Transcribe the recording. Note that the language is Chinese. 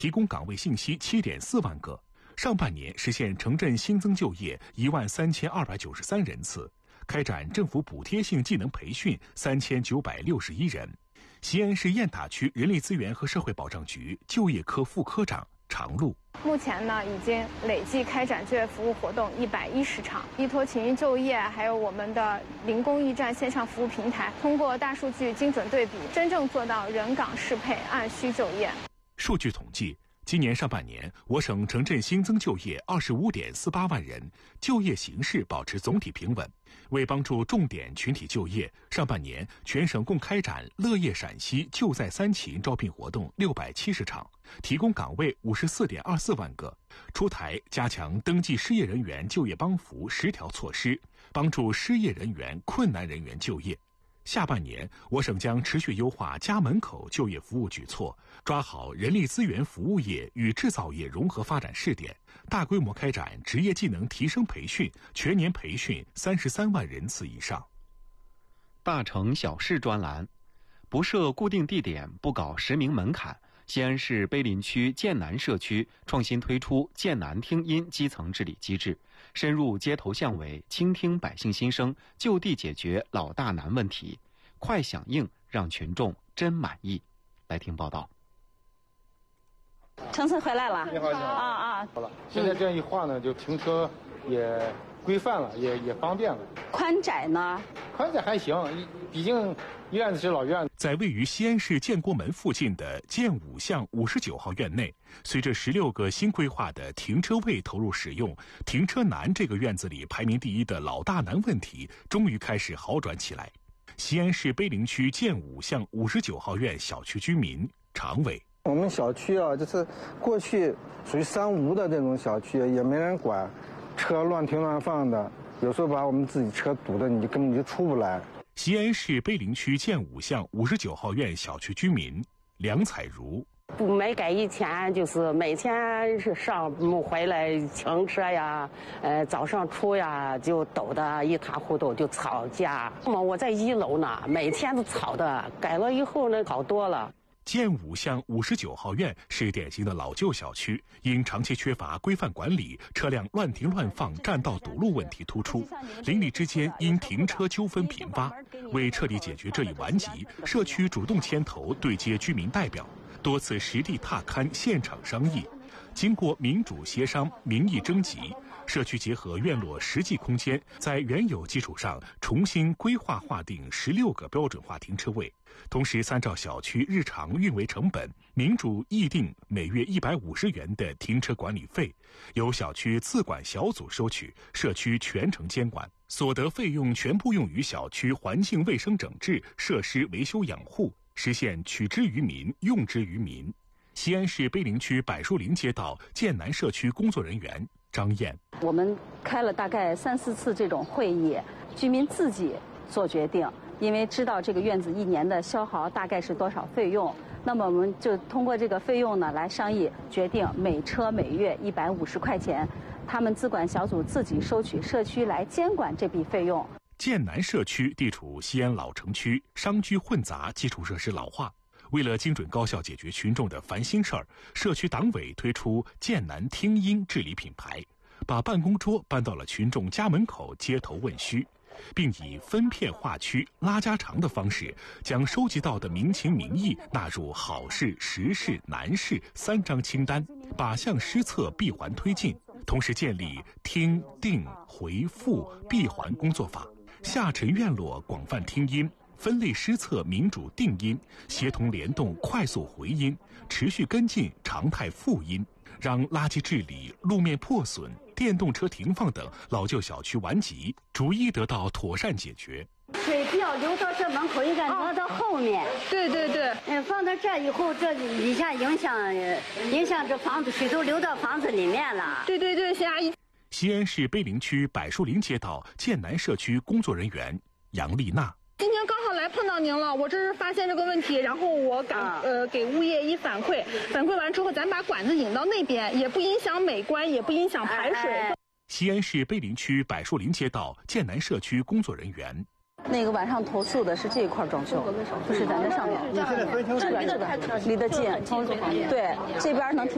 提供岗位信息7.4万个。上半年实现城镇新增就业13293人次，开展政府补贴性技能培训3961人。西安市雁塔区人力资源和社会保障局就业科副科长常璐。 目前呢，已经累计开展就业服务活动110场，依托勤益就业，还有我们的零工驿站线上服务平台，通过大数据精准对比，真正做到人岗适配、按需就业。 数据统计，今年上半年，我省城镇新增就业25.48万人，就业形势保持总体平稳。为帮助重点群体就业，上半年全省共开展乐业陕西就在三勤招聘活动670场，提供岗位54.24万个，出台加强登记失业人员就业帮扶10条措施，帮助失业人员、困难人员就业。下半年，我省将持续优化家门口就业服务举措，抓好人力资源服务业与制造业融合发展试点，大规模开展职业技能提升培训，全年培训33万人次以上。 大城小事专栏，不设固定地点，不搞实名门槛。西安市碑林区剑南社区创新推出剑南听音基层治理机制，深入街头巷尾，倾听百姓心声，就地解决老大难问题，快响应，让群众真满意。来听报道。 程森回来了。 你好，你好。好了，现在这样一划呢，就停车也规范了，也方便了。 宽窄呢？ 宽窄还行，毕竟院子是老院子。 在位于西安市建国门附近的建武巷59号院内，随着16个新规划的停车位投入使用，停车难这个院子里排名第一的老大难问题终于开始好转起来。西安市碑林区建武巷59号院小区居民常伟： 我们小区啊，就是过去属于3无的这种小区，也没人管，车乱停乱放的，有时候把我们自己车堵的，你根本就出不来。 西安市碑林区建武巷59号院小区居民梁彩如： 不没改以前，就是每天是上午回来停车呀，早上出呀，就抖得一塌糊涂，就吵架。我在1楼呢，每天都吵的，改了以后呢，好多了。 建武巷59号院是典型的老旧小区，因长期缺乏规范管理，车辆乱停乱放、占道堵路问题突出，邻里之间因停车纠纷频发。为彻底解决这一顽疾，社区主动牵头对接居民代表，多次实地踏勘、现场商议。经过民主协商、民意征集，社区结合院落实际空间，在原有基础上重新规划划定16个标准化停车位，同时参照小区日常运维成本，民主议定每月150元的停车管理费，由小区自管小组收取，社区全程监管，所得费用全部用于小区环境卫生整治、设施维修养护，实现取之于民、用之于民。西安市碑林区柏树林街道剑南社区工作人员张燕： 我们开了大概3、4次这种会议，居民自己做决定，因为知道这个院子1年的消耗大概是多少费用，那么我们就通过这个费用呢来商议决定每车每月150块钱，他们自管小组自己收取，社区来监管这笔费用。 剑南社区地处西安老城区，商居混杂，基础设施老化。为了精准高效解决群众的烦心事儿，社区党委推出剑南听音治理品牌，把办公桌搬到了群众家门口，街头问需，并以分片划区、拉家常的方式，将收集到的民情民意纳入好事、实事、难事3张清单，靶向施策闭环推进。同时建立听、定、回、复闭环工作法，下沉院落广泛听音，分类施策民主定音，协同联动快速回音，持续跟进常态复音，让垃圾治理、路面破损、电动车停放等老旧小区顽疾逐一得到妥善解决。 水不要流到这门口，应该挪到后面。 对对对。 放到这以后，这一下影响这房子，水都流到房子里面了。 对对对，谢阿姨。 西安市碑林区柏树林街道剑南社区工作人员杨丽娜： 今天刚好来碰到您了，我这是发现这个问题，然后我给物业一反馈完之后，咱把管子引到那边，也不影响美观，也不影响排水。 西安市碑林区柏树林街道剑南社区工作人员： 那个晚上投诉的是这一块装修，不是在那上面。 你现在分清楚， 离得近，对，这边能听。